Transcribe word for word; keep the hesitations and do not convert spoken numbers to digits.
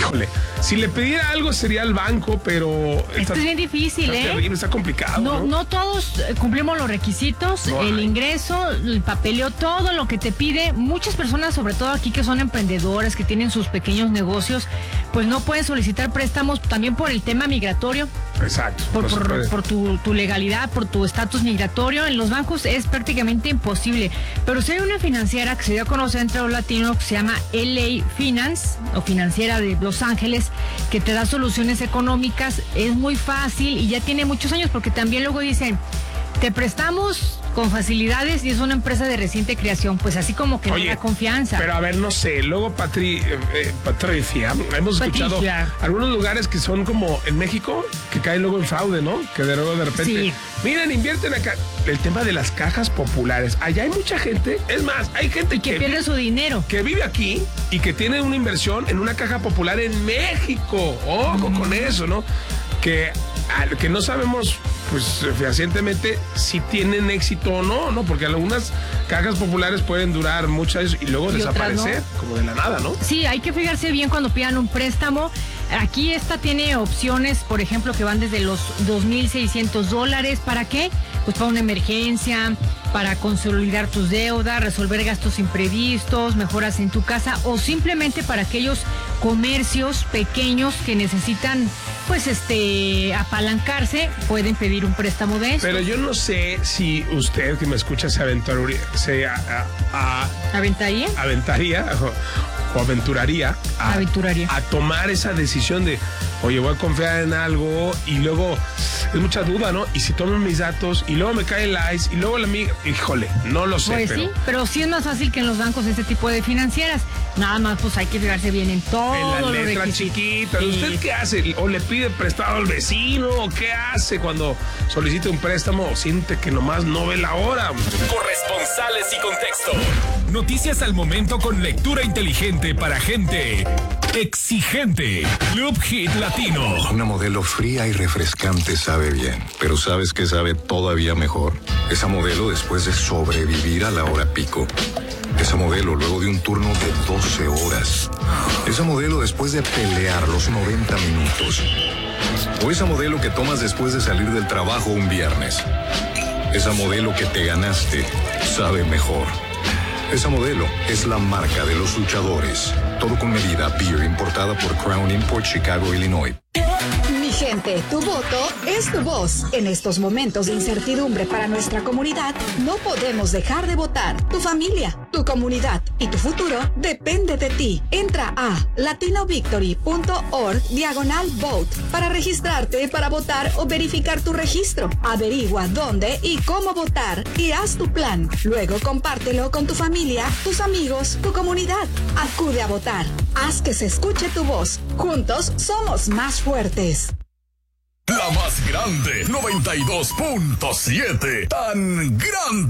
híjole, si le pidiera algo sería al banco, pero... Esto está, es bien difícil, está ¿eh? terrible, está complicado, no, ¿no? No todos cumplimos los requisitos, no el hay. ingreso, el papeleo, todo lo que te pide. Muchas personas, sobre todo aquí que son emprendedores, que tienen sus pequeños negocios, pues no pueden solicitar préstamos también por el tema migratorio. Exacto. Por, no por, por tu, tu legalidad, por tu estatus migratorio. En los bancos es prácticamente imposible. Pero si hay una financiera que se dio a conocer entre los latinos que se llama L A Finance, o Financiera de Los Ángeles, que te da soluciones económicas, es muy fácil y ya tiene muchos años, porque también luego dicen, te prestamos con facilidades y es una empresa de reciente creación, pues así como que no da confianza. Pero a ver, no sé, luego Patri, eh, Patricia, hemos escuchado Patricia. algunos lugares que son como en México, que caen luego en fraude, ¿no? Que de luego de repente, sí. miren, invierten acá. El tema de las cajas populares, allá hay mucha gente, es más, hay gente que, que pierde su dinero, que vive aquí y que tiene una inversión en una caja popular en México. Ojo mm. con eso, ¿no? Que, que no sabemos pues fehacientemente si tienen éxito o no, ¿no? Porque algunas cajas populares pueden durar muchos años y luego y desaparecer, no. como de la nada, ¿no? Sí, hay que fijarse bien cuando pidan un préstamo. Aquí esta tiene opciones, por ejemplo, que van desde los dos mil seiscientos dólares. ¿Para qué? Pues para una emergencia, para consolidar tus deudas, resolver gastos imprevistos, mejoras en tu casa o simplemente para aquellos comercios pequeños que necesitan, pues, este, apalancarse, pueden pedir un préstamo de eso. Pero yo no sé si usted que me escucha se aventuraría, se a, a, a, ¿aventaría? Aventaría o, o aventuraría a, aventuraría a tomar esa decisión de, oye, voy a confiar en algo y luego es mucha duda, ¿no? Y si toman mis datos y luego me cae el I C E y luego la amiga, híjole, no lo sé. Pues pero... sí, pero sí es más fácil que en los bancos este tipo de financieras. Nada más, pues hay que fijarse bien en todo. En la letra chiquita. Sí. ¿Usted qué hace? ¿O le pide prestado al vecino? ¿O qué hace cuando solicita un préstamo o siente que nomás no ve la hora? Corresponsales y contexto. Noticias al momento con lectura inteligente para gente exigente. Club Hit Latino. Una modelo fría y refrescante sabe bien, pero ¿sabes qué sabe todavía mejor? Esa modelo después de sobrevivir a la hora pico. Esa modelo luego de un turno de doce horas. Esa modelo después de pelear los noventa minutos. O esa modelo que tomas después de salir del trabajo un viernes. Esa modelo que te ganaste sabe mejor. Esa modelo es la marca de los luchadores. Todo con medida. Beer importada por Crown Import, Chicago, Illinois. Mi gente, tu voto es tu voz. En estos momentos de incertidumbre para nuestra comunidad, no podemos dejar de votar. Tu familia, tu comunidad y tu futuro depende de ti. Entra a latinovictory.org diagonal vote para registrarte para votar o verificar tu registro. Averigua dónde y cómo votar y haz tu plan. Luego compártelo con tu familia, tus amigos, tu comunidad. Acude a votar. Haz que se escuche tu voz. Juntos somos más fuertes. La más grande, noventa y dos punto siete. Tan grande.